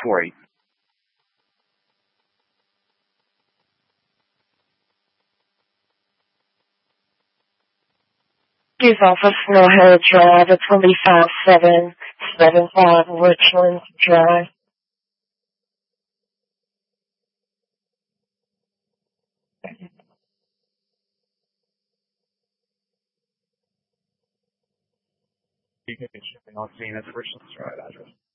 Corey. Chief Office Mill Hill Drive at 25775 Richland Drive. You can be shipping on scene at the Richland Drive address.